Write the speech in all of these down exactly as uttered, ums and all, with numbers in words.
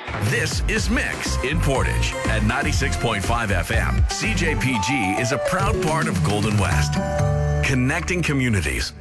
This is Mix in Portage at ninety-six point five F M. C J P G is a proud part of Golden West, connecting communities.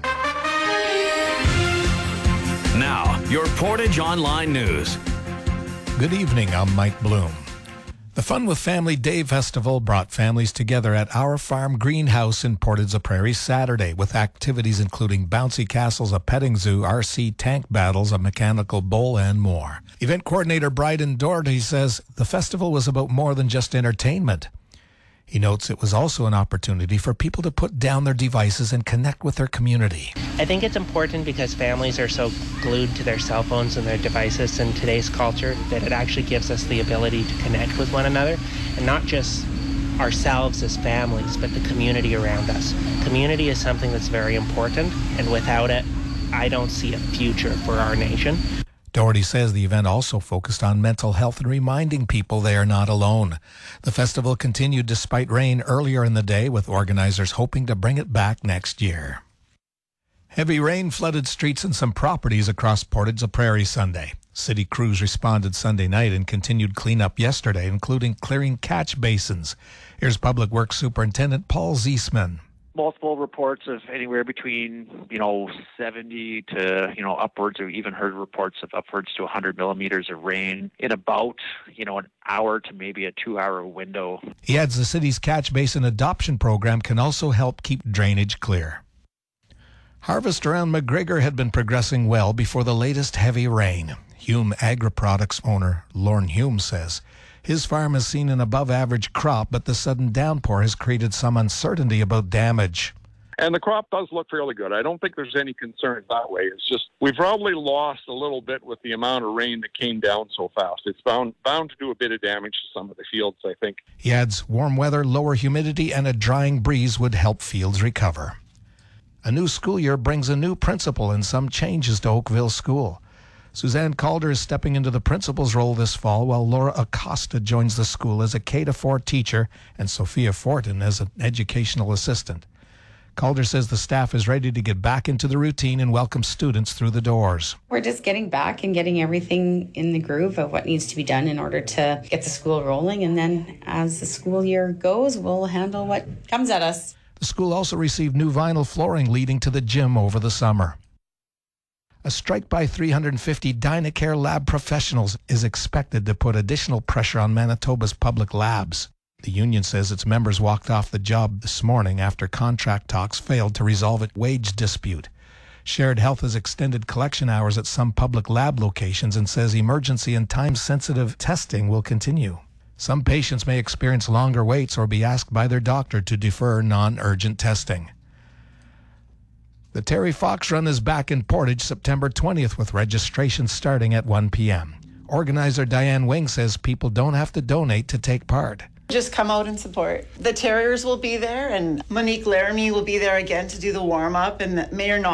Now, your Portage Online News. Good evening, I'm Mike Bloom. The Fun with Family Day Festival brought families together at Our Farm Greenhouse in Portage la Prairie Saturday with activities including bouncy castles, a petting zoo, R C tank battles, a mechanical bowl, and more. Event coordinator Bryden Doherty says the festival was about more than just entertainment. He notes it was also an opportunity for people to put down their devices and connect with their community. I think it's important because families are so glued to their cell phones and their devices in today's culture that it actually gives us the ability to connect with one another, and not just ourselves as families, but the community around us. Community is something that's very important, and without it, I don't see a future for our nation. Doherty says the event also focused on mental health and reminding people they are not alone. The festival continued despite rain earlier in the day, with organizers hoping to bring it back next year. Heavy rain flooded streets and some properties across Portage la Prairie Sunday. City crews responded Sunday night and continued cleanup yesterday, including clearing catch basins. Here's Public Works Superintendent Paul Ziesman. Multiple reports of anywhere between, you know, seventy to, you know, upwards, or even heard reports of upwards to one hundred millimeters of rain in about, you know, an hour to maybe a two-hour window. He adds the city's catch basin adoption program can also help keep drainage clear. Harvest around McGregor had been progressing well before the latest heavy rain. Hume Agri-Products owner Lorne Hume says his farm has seen an above-average crop, but the sudden downpour has created some uncertainty about damage. And the crop does look fairly good. I don't think there's any concerns that way. It's just we've probably lost a little bit with the amount of rain that came down so fast. It's bound, bound to do a bit of damage to some of the fields, I think. He adds warm weather, lower humidity, and a drying breeze would help fields recover. A new school year brings a new principal and some changes to Oakville School. Suzanne Calder is stepping into the principal's role this fall, while Laura Acosta joins the school as a K to four teacher and Sophia Fortin as an educational assistant. Calder says the staff is ready to get back into the routine and welcome students through the doors. We're just getting back and getting everything in the groove of what needs to be done in order to get the school rolling. And then as the school year goes, we'll handle what comes at us. The school also received new vinyl flooring leading to the gym over the summer. A strike by three hundred fifty Dynacare lab professionals is expected to put additional pressure on Manitoba's public labs. The union says its members walked off the job this morning after contract talks failed to resolve a wage dispute. Shared Health has extended collection hours at some public lab locations and says emergency and time-sensitive testing will continue. Some patients may experience longer waits or be asked by their doctor to defer non-urgent testing. The Terry Fox Run is back in Portage September twentieth with registration starting at one p.m. Organizer Diane Wing says people don't have to donate to take part. Just come out and support. The Terriers will be there, and Monique Laramie will be there again to do the warm-up, and Mayor